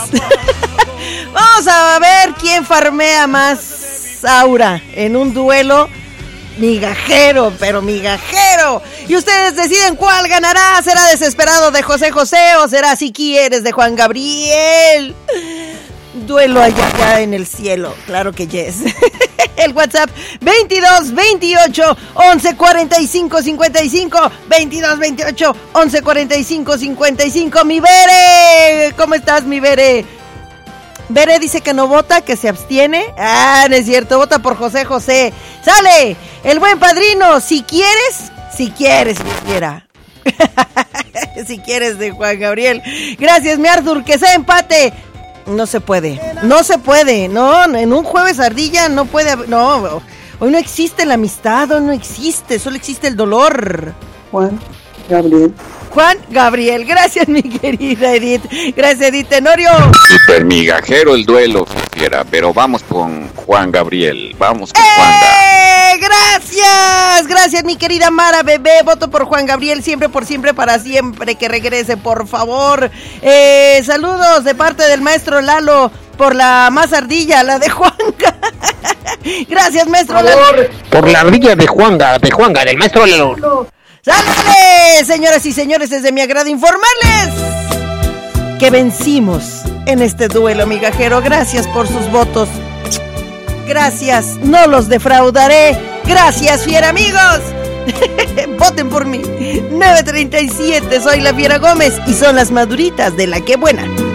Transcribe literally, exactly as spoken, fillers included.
Vamos a ver quién farmea más Aura en un duelo migajero, pero migajero. Y ustedes deciden cuál ganará. ¿Será Desesperado de José José o será Si Quieres de Juan Gabriel? Duelo allá, allá en el cielo. Claro que yes. El WhatsApp veintidós veintiocho once cuarenta y cinco cincuenta y cinco. veintidós veintiocho once cuarenta y cinco cincuenta y cinco. Mi Bere, ¿cómo estás, mi Bere? Bere dice que no vota, que se abstiene. Ah, no es cierto, vota por José José. ¡Sale! El buen padrino, si quieres, si quieres, si quiera. Si quieres, de Juan Gabriel. Gracias, mi Arthur, que sea empate. No se puede, no se puede, no, en un jueves ardilla no puede, no, hoy no existe la amistad, hoy no existe, solo existe el dolor. Juan Gabriel. Juan Gabriel, gracias mi querida Edith, gracias Edith Tenorio. Super migajero el duelo, fiera, pero vamos con Juan Gabriel, vamos con ¡Eh! Juan Gabriel. Gracias, gracias mi querida Mara Bebé, voto por Juan Gabriel, siempre por siempre para siempre, que regrese por favor. Eh, saludos de parte del maestro Lalo por la más ardilla, la de Juanga. Gracias maestro Lalo. Por la ardilla de Juanga, de Juanga, del maestro Lalo. ¡Sálale! Señoras y señores, es de mi agrado informarles que vencimos en este duelo migajero. Gracias por sus votos. Gracias, no los defraudaré. Gracias, fiera amigos. Voten por mí. nueve treinta y siete, soy la Fiera Gómez y son las maduritas de La Que Buena.